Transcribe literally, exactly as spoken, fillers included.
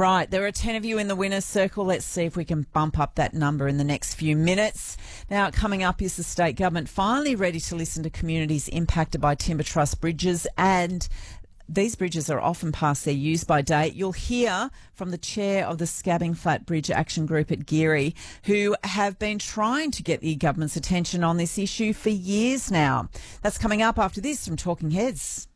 Right, there are ten of you in the winner's circle. Let's see if we can bump up that number in the next few minutes. Now, coming up is the state government finally ready to listen to communities impacted by timber truss bridges, and these bridges are often past their use-by date. You'll hear from the chair of the Scabbing Flat Bridge Action Group at Geary, who have been trying to get the government's attention on this issue for years now. That's coming up after this from Talking Heads.